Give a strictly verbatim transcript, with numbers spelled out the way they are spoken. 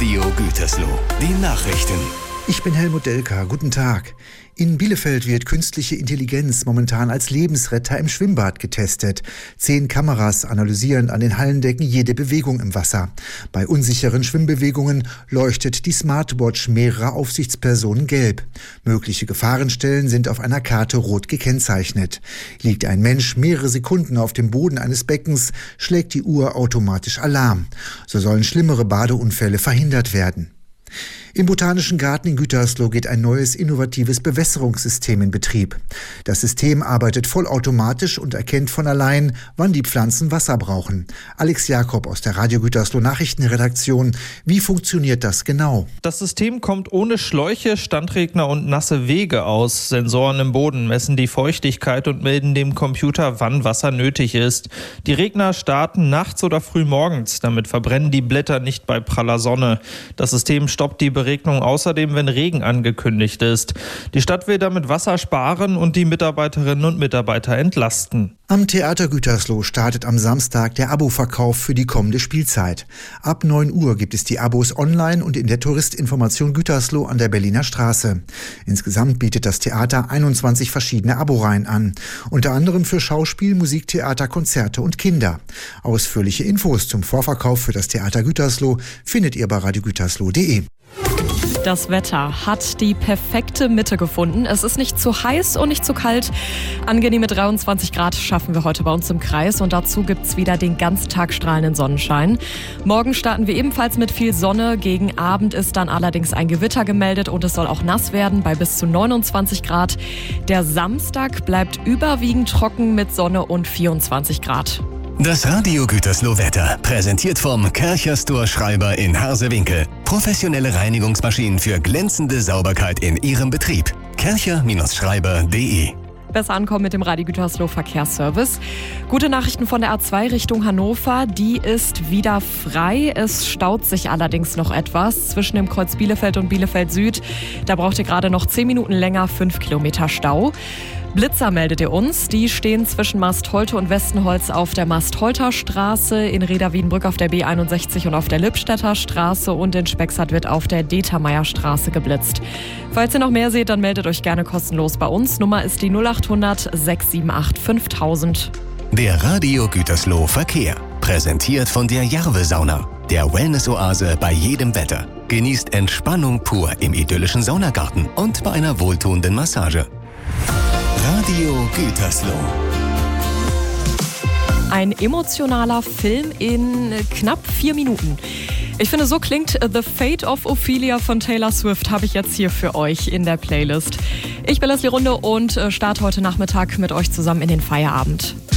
Radio Gütersloh. Die Nachrichten. Ich bin Helmut Delka. Guten Tag. In Bielefeld wird künstliche Intelligenz momentan als Lebensretter im Schwimmbad getestet. Zehn Kameras analysieren an den Hallendecken jede Bewegung im Wasser. Bei unsicheren Schwimmbewegungen leuchtet die Smartwatch mehrerer Aufsichtspersonen gelb. Mögliche Gefahrenstellen sind auf einer Karte rot gekennzeichnet. Liegt ein Mensch mehrere Sekunden auf dem Boden eines Beckens, schlägt die Uhr automatisch Alarm. So sollen schlimmere Badeunfälle verhindert werden. Im Botanischen Garten in Gütersloh geht ein neues, innovatives Bewässerungssystem in Betrieb. Das System arbeitet vollautomatisch und erkennt von allein, wann die Pflanzen Wasser brauchen. Alex Jakob aus der Radio Gütersloh Nachrichtenredaktion. Wie funktioniert das genau? Das System kommt ohne Schläuche, Standregner und nasse Wege aus. Sensoren im Boden messen die Feuchtigkeit und melden dem Computer, wann Wasser nötig ist. Die Regner starten nachts oder früh morgens. Damit verbrennen die Blätter nicht bei praller Sonne. Das System stoppt die Beregnung außerdem, wenn Regen angekündigt ist. Die Stadt will damit Wasser sparen und die Mitarbeiterinnen und Mitarbeiter entlasten. Am Theater Gütersloh startet am Samstag der Abo-Verkauf für die kommende Spielzeit. Ab neun Uhr gibt es die Abos online und in der Touristinformation Gütersloh an der Berliner Straße. Insgesamt bietet das Theater einundzwanzig verschiedene Aboreihen an. Unter anderem für Schauspiel, Musiktheater, Konzerte und Kinder. Ausführliche Infos zum Vorverkauf für das Theater Gütersloh findet ihr bei radio gütersloh punkt de. Das Wetter hat die perfekte Mitte gefunden. Es ist nicht zu heiß und nicht zu kalt. Angenehme dreiundzwanzig Grad schaffen wir heute bei uns im Kreis. Und dazu gibt es wieder den ganzen Tag strahlenden Sonnenschein. Morgen starten wir ebenfalls mit viel Sonne. Gegen Abend ist dann allerdings ein Gewitter gemeldet und es soll auch nass werden bei bis zu neunundzwanzig Grad. Der Samstag bleibt überwiegend trocken mit Sonne und vierundzwanzig Grad. Das Radio Gütersloh Wetter, präsentiert vom Kärcher Store Schreiber in Harsewinkel. Professionelle Reinigungsmaschinen für glänzende Sauberkeit in Ihrem Betrieb. kärcher Schreiber punkt de. Besser ankommen mit dem Radio Gütersloh Verkehrsservice. Gute Nachrichten von der A zwei Richtung Hannover. Die ist wieder frei. Es staut sich allerdings noch etwas zwischen dem Kreuz Bielefeld und Bielefeld Süd. Da braucht ihr gerade noch zehn Minuten länger, fünf Kilometer Stau. Blitzer meldet ihr uns. Die stehen zwischen Mastholte und Westenholz auf der Mastholter Straße, in Reda-Wiedenbrück auf der B einundsechzig und auf der Lippstädter Straße und in Spexart wird auf der Determeier Straße geblitzt. Falls ihr noch mehr seht, dann meldet euch gerne kostenlos bei uns. Nummer ist die null acht hundert sechs sieben acht fünftausend. Der Radio Gütersloh Verkehr, präsentiert von der Jarve Sauna, der Wellness-Oase bei jedem Wetter. Genießt Entspannung pur im idyllischen Saunagarten und bei einer wohltuenden Massage. Radio Gütersloh. Ein emotionaler Film in knapp vier Minuten. Ich finde, so klingt The Fate of Ophelia von Taylor Swift, habe ich jetzt hier für euch in der Playlist. Ich bin Leslie Runde und starte heute Nachmittag mit euch zusammen in den Feierabend.